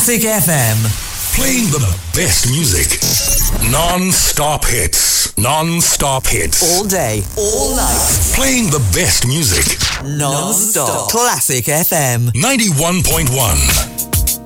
Classic FM. Playing the best music. Non-stop hits. Non-stop hits. All day, all night. Playing the best music. Non-stop. Classic FM. 91.1.